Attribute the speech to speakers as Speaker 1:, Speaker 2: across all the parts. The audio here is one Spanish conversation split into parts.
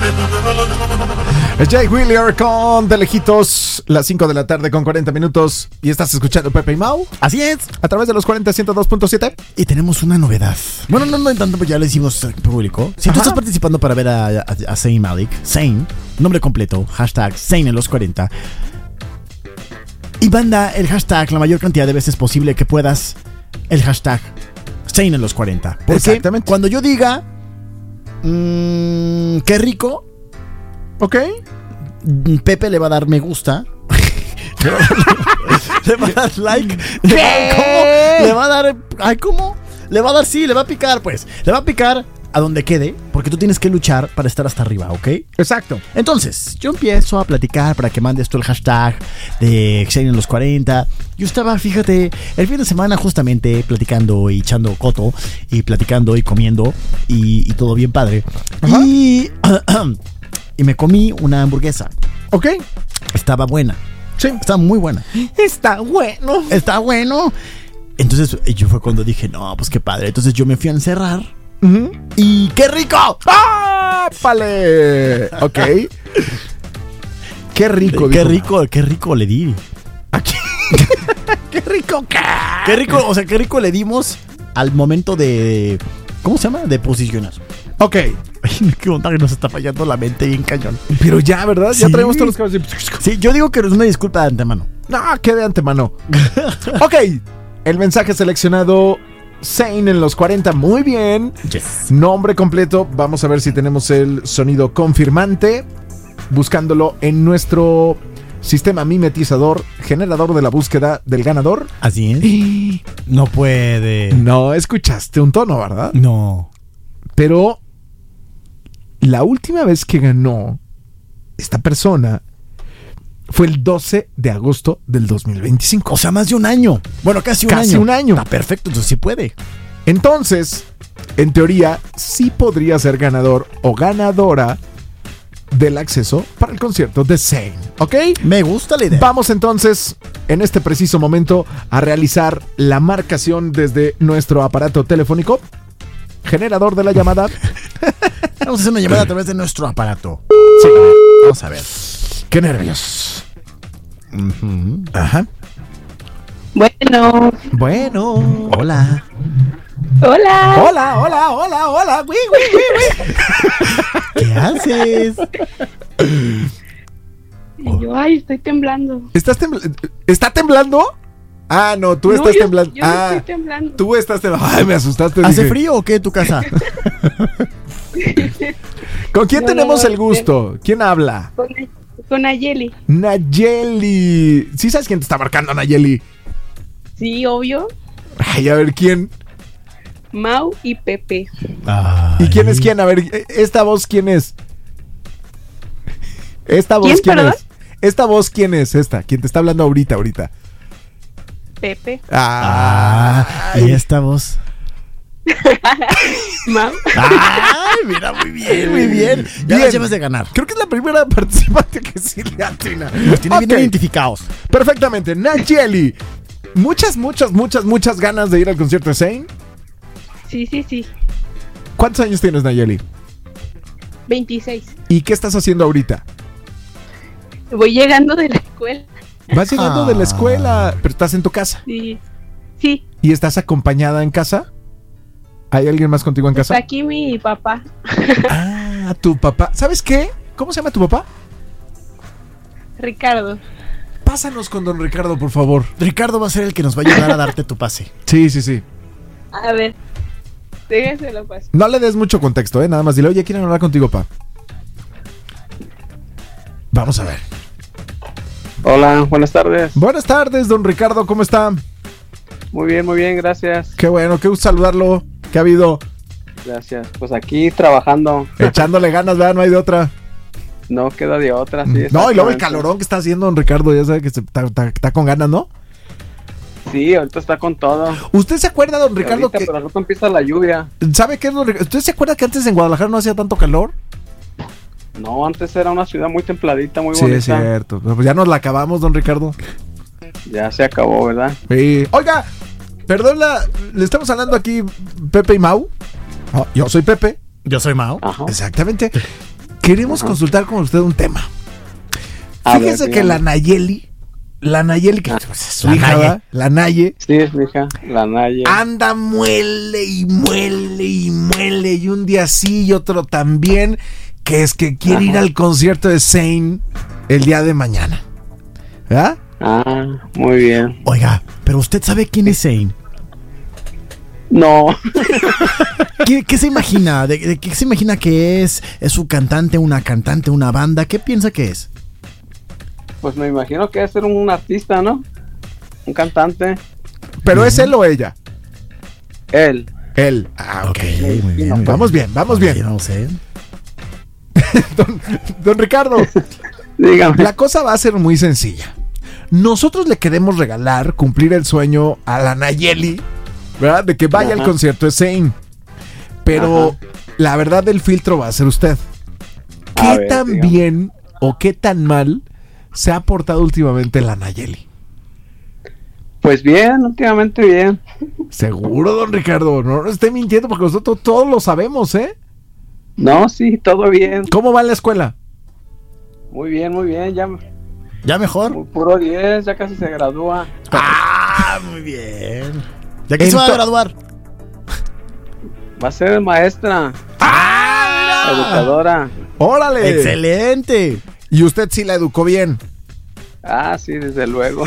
Speaker 1: Jake Wheeler con De Lejitos, las 5 de la tarde con 40 minutos. Y estás escuchando Pepe y Mau.
Speaker 2: Así es.
Speaker 1: A través de los 40-102.7.
Speaker 2: Y tenemos una novedad. Bueno, no en tanto, pues ya lo hicimos público. Si tú estás participando para ver a Zayn Malik, Zayn, nombre completo, hashtag Zayn en los 40. Y manda el hashtag la mayor cantidad de veces posible que puedas. El hashtag Zayn en los 40. Porque
Speaker 1: exactamente.
Speaker 2: Cuando yo diga qué rico,
Speaker 1: ok,
Speaker 2: Pepe le va a dar me gusta. Le va a dar like.
Speaker 1: ¿Qué?
Speaker 2: Le va a dar. Ay, ¿cómo? Le va a dar, sí, le va a picar, pues. Le va a picar a donde quede, porque tú tienes que luchar para estar hasta arriba, ¿ok?
Speaker 1: Exacto.
Speaker 2: Entonces, yo empiezo a platicar para que mandes tú el hashtag de Zayn en los 40. Yo estaba, fíjate, el fin de semana justamente platicando y echando coto, y platicando y comiendo, y todo bien padre.
Speaker 1: Ajá.
Speaker 2: Y me comí una hamburguesa.
Speaker 1: Ok.
Speaker 2: Estaba buena.
Speaker 1: Sí.
Speaker 2: Estaba muy buena.
Speaker 1: Está bueno.
Speaker 2: Está bueno. Entonces yo fue cuando dije, no, pues qué padre. Entonces yo me fui a encerrar. ¡Y qué rico!
Speaker 1: ¡Ah! ¡Pale! Ok. Qué rico.
Speaker 2: Qué rico le di.
Speaker 1: Aquí. Qué rico.
Speaker 2: Qué rico, o sea, qué rico le dimos al momento de... ¿Cómo se llama? De posicionar.
Speaker 1: Ok.
Speaker 2: Ay, qué onda que nos está fallando la mente bien cañón.
Speaker 1: Pero ya, ¿verdad?
Speaker 2: Sí.
Speaker 1: Ya traemos todos los cabos.
Speaker 2: Sí, yo digo que es una disculpa de antemano.
Speaker 1: No, qué de antemano. Ok. El mensaje seleccionado... Zayn en los 40, muy bien.
Speaker 2: Yes.
Speaker 1: Nombre completo. Vamos a ver si tenemos el sonido confirmante. Buscándolo en nuestro sistema mimetizador, generador de la búsqueda del ganador.
Speaker 2: Así es. No puede.
Speaker 1: No escuchaste un tono, ¿verdad?
Speaker 2: No.
Speaker 1: Pero la última vez que ganó esta persona fue el 12 de agosto del 2025.
Speaker 2: O sea, más de un año. Bueno, casi un año. Está perfecto, entonces sí puede.
Speaker 1: Entonces, en teoría, sí podría ser ganador o ganadora del acceso para el concierto de Zayn. ¿Ok?
Speaker 2: Me gusta la idea.
Speaker 1: Vamos entonces, en este preciso momento, a realizar la marcación desde nuestro aparato telefónico. Generador de la llamada.
Speaker 2: Vamos a hacer una llamada a través de nuestro aparato.
Speaker 1: Sí,
Speaker 2: vamos a ver.
Speaker 1: Qué nervios. Ajá. Bueno.
Speaker 2: Hola.
Speaker 1: Hola. Uy.
Speaker 2: ¿Qué haces?
Speaker 3: Y yo, estoy temblando.
Speaker 1: ¿Está temblando? Ah, no, tú estás temblando.
Speaker 3: Yo no estoy temblando.
Speaker 1: Tú estás temblando. Ay, me asustaste.
Speaker 2: ¿Hace
Speaker 1: dije.
Speaker 2: frío o qué tu casa?
Speaker 1: ¿Con quién tenemos el gusto? ¿Quién habla?
Speaker 3: Con Nayeli.
Speaker 1: Nayeli. ¿Sí sabes quién te está marcando, Nayeli?
Speaker 3: Sí, obvio.
Speaker 1: Ay, a ver, ¿quién?
Speaker 3: Mau y Pepe.
Speaker 1: ¿Y quién es quién? A ver, ¿esta voz quién es? ¿Esta voz quién es? ¿Esta voz quién es? ¿Quién te está hablando ahorita?
Speaker 3: Pepe.
Speaker 2: ¿Y esta voz?
Speaker 3: Mau.
Speaker 2: ¡Ay, mira, muy bien! Ya las llevas de ganar.
Speaker 1: Creo que es la primera participante que sí le atina.
Speaker 2: Los tiene bien identificados.
Speaker 1: Perfectamente. Nayeli, muchas ganas de ir al concierto de Zayn.
Speaker 3: Sí.
Speaker 1: ¿Cuántos años tienes, Nayeli?
Speaker 3: 26.
Speaker 1: ¿Y qué estás haciendo ahorita?
Speaker 3: Voy llegando de la escuela.
Speaker 1: Vas llegando de la escuela, pero estás en tu casa.
Speaker 3: Sí.
Speaker 1: ¿Y estás acompañada en casa? ¿Hay alguien más contigo en casa?
Speaker 3: Está aquí mi papá.
Speaker 1: Ah, tu papá. ¿Sabes qué? ¿Cómo se llama tu papá?
Speaker 3: Ricardo.
Speaker 1: Pásanos con don Ricardo, por favor.
Speaker 2: Ricardo va a ser el que nos va a ayudar a darte tu pase.
Speaker 1: Sí.
Speaker 3: A ver. Déjenselo pasar.
Speaker 1: No le des mucho contexto, nada más dile, oye, quieren hablar contigo, pa. Vamos a ver.
Speaker 4: Hola, buenas tardes.
Speaker 1: Buenas tardes, don Ricardo, ¿cómo está?
Speaker 4: Muy bien, gracias.
Speaker 1: Qué bueno, qué gusto saludarlo. ¿Qué ha habido?
Speaker 4: Gracias. Pues aquí trabajando.
Speaker 1: Echándole ganas, ¿verdad? No hay de otra.
Speaker 4: No queda de otra, sí.
Speaker 1: No, y luego el calorón que está haciendo don Ricardo, ya sabe que está con ganas, ¿no?
Speaker 4: Sí, ahorita está con todo.
Speaker 1: ¿Usted se acuerda, don Ricardo,
Speaker 4: ahorita,
Speaker 1: que...
Speaker 4: pero ahorita empieza la lluvia.
Speaker 1: ¿Sabe qué, don Ricardo? ¿Usted se acuerda que antes en Guadalajara no hacía tanto calor?
Speaker 4: No, antes era una ciudad muy templadita, muy
Speaker 1: sí,
Speaker 4: bonita.
Speaker 1: Sí, es cierto. Pues ya nos la acabamos, don Ricardo.
Speaker 4: Ya se acabó, ¿verdad?
Speaker 1: Sí. Oiga, perdón, le estamos hablando aquí Pepe y Mau. Oh, yo soy Pepe.
Speaker 2: Yo soy Mau.
Speaker 4: Ajá.
Speaker 1: Exactamente. queremos
Speaker 4: Ajá.
Speaker 1: consultar con usted un tema.
Speaker 4: A
Speaker 1: Fíjese
Speaker 4: ver,
Speaker 1: que
Speaker 4: dígame.
Speaker 1: la Nayeli, que pues, es su
Speaker 2: La
Speaker 1: hija,
Speaker 2: Naye.
Speaker 1: ¿verdad? La Naye,
Speaker 4: Sí, es mi hija, la Naya.
Speaker 1: anda muele y muele y muele, y un día sí y otro también, que es que quiere ir
Speaker 4: Ajá.
Speaker 1: al concierto de Zayn el día de mañana. ¿Verdad?
Speaker 4: Ah, muy bien.
Speaker 2: Oiga, pero usted sabe quién es Zayn.
Speaker 4: No,
Speaker 2: ¿Qué se imagina? ¿De qué se imagina que es? ¿Es un cantante, una banda? ¿Qué piensa que es?
Speaker 4: pues me imagino que debe ser un artista, ¿no? Un cantante.
Speaker 1: Pero ¿es él o ella?
Speaker 4: Él.
Speaker 1: Él. Ah, ok.
Speaker 2: muy bien.
Speaker 1: Vamos bien, vamos bien.
Speaker 2: No sé.
Speaker 1: Don Ricardo,
Speaker 4: Dígame.
Speaker 1: la cosa va a ser muy sencilla. Nosotros le queremos regalar, cumplir el sueño a la Nayeli, ¿verdad? De que vaya
Speaker 4: Ajá.
Speaker 1: al concierto de Zayn. Pero
Speaker 4: Ajá.
Speaker 1: la verdad del filtro va a ser usted.
Speaker 4: A
Speaker 1: ¿Qué
Speaker 4: ver,
Speaker 1: tan
Speaker 4: dígame.
Speaker 1: bien o qué tan mal se ha portado últimamente la Nayeli?
Speaker 4: Pues bien, últimamente bien.
Speaker 1: Seguro, don Ricardo, no esté mintiendo porque nosotros todos lo sabemos, ¿eh?
Speaker 4: No, sí, todo bien.
Speaker 1: ¿Cómo va en la escuela?
Speaker 4: Muy bien, ya.
Speaker 2: ¿Ya mejor?
Speaker 4: Puro 10, ya casi se gradúa.
Speaker 2: ¡Ah, muy bien! ¿Ya que se va a
Speaker 1: Ento-
Speaker 2: graduar?
Speaker 4: Va a ser maestra,
Speaker 1: ¡Ah!
Speaker 4: educadora.
Speaker 1: ¡Órale!
Speaker 2: ¡Excelente!
Speaker 1: Y usted sí la educó bien.
Speaker 4: Ah, sí, desde luego.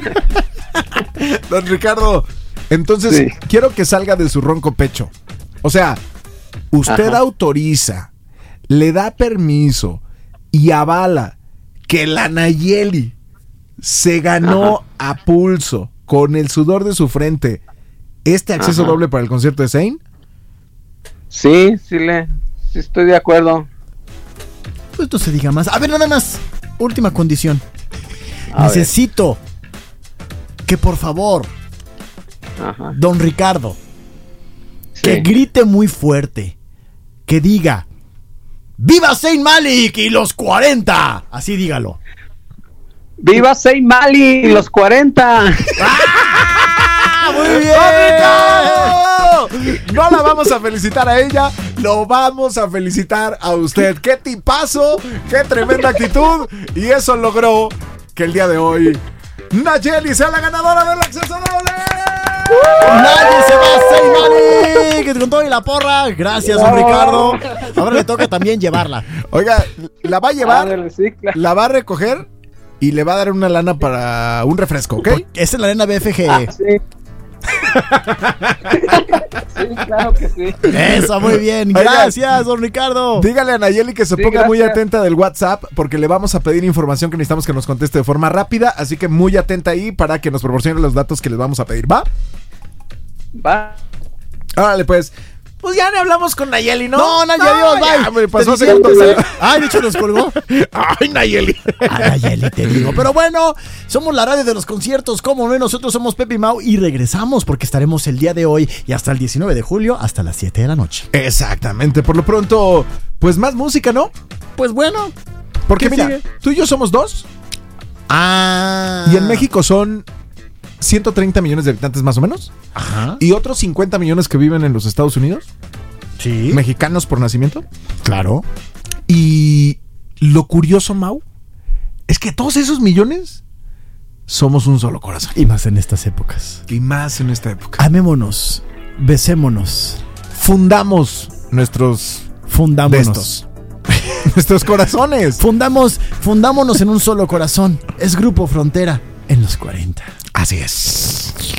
Speaker 1: Don Ricardo, entonces
Speaker 4: Sí.
Speaker 1: quiero que salga de su ronco pecho. O sea, usted
Speaker 4: Ajá.
Speaker 1: autoriza, le da permiso y avala que la Nayeli se ganó a pulso con el sudor de su frente este acceso
Speaker 4: Ajá.
Speaker 1: doble para el concierto de Zayn.
Speaker 4: Sí, sí estoy de acuerdo.
Speaker 2: Pues no se diga más. A ver, nada más. Última condición.
Speaker 4: A ver.
Speaker 2: Necesito que por favor,
Speaker 4: Ajá.
Speaker 2: don Ricardo,
Speaker 4: Sí.
Speaker 2: que grite muy fuerte. Que diga: ¡Viva Zayn Malik y los 40! Así dígalo.
Speaker 4: ¡Viva Zayn Malik y los 40!
Speaker 2: ¡Ah, muy bien!
Speaker 1: ¡Ricardo! No la vamos a felicitar a ella, lo vamos a felicitar a usted. ¡Qué tipazo! ¡Qué tremenda actitud! Y eso logró que el día de hoy Nayeli sea la ganadora del acceso doble.
Speaker 2: ¡Nadie se va, Zayn Malik! Con todo y la porra. Gracias, don Ricardo. Ahora le toca también llevarla.
Speaker 1: Oiga, la va a llevar,
Speaker 4: Ándale, sí, claro.
Speaker 1: la va a recoger y le va a dar una lana para un refresco, ¿ok?
Speaker 2: Esa es la arena BFG.
Speaker 4: Ah, sí. Sí, claro que sí.
Speaker 2: Eso, muy bien.
Speaker 1: Oiga.
Speaker 2: Gracias, don Ricardo.
Speaker 1: Dígale a Nayeli que se
Speaker 4: Sí,
Speaker 1: ponga muy
Speaker 4: gracias.
Speaker 1: atenta del WhatsApp porque le vamos a pedir información que necesitamos que nos conteste de forma rápida, así que muy atenta ahí para que nos proporcione los datos que les vamos a pedir, ¿va?
Speaker 4: Va.
Speaker 1: Órale, pues ya le hablamos con Nayeli, ¿no?
Speaker 2: No, Nayeli, adiós, bye.
Speaker 1: ya, me pasó a
Speaker 2: Te
Speaker 1: segundo
Speaker 2: digo,
Speaker 1: plano.
Speaker 2: Ay, de hecho nos colgó.
Speaker 1: Ay, Nayeli.
Speaker 2: A Nayeli te digo. Pero bueno, somos la radio de los conciertos, como no, nosotros somos Pepe y Mau y regresamos porque estaremos el día de hoy y hasta el 19 de julio hasta las 7 de la noche.
Speaker 1: Exactamente, por lo pronto, pues más música, ¿no?
Speaker 2: Pues bueno.
Speaker 1: Porque
Speaker 2: ¿Qué
Speaker 1: mira,
Speaker 2: sigue?
Speaker 1: tú y yo somos dos
Speaker 2: Ah.
Speaker 1: y en México son 130 millones de habitantes más o menos
Speaker 2: Ajá.
Speaker 1: y otros 50 millones que viven en los Estados Unidos,
Speaker 2: Sí.
Speaker 1: mexicanos por nacimiento.
Speaker 2: Claro.
Speaker 1: Y lo curioso, Mau, es que todos esos millones somos un solo corazón.
Speaker 2: Y más en estas épocas.
Speaker 1: Y más en esta época.
Speaker 2: Amémonos. Besémonos.
Speaker 1: Fundamos nuestros
Speaker 2: Fundámonos.
Speaker 1: de estos. Nuestros corazones.
Speaker 2: Fundámonos en un solo corazón. Es Grupo Frontera en los 40.
Speaker 1: Así es.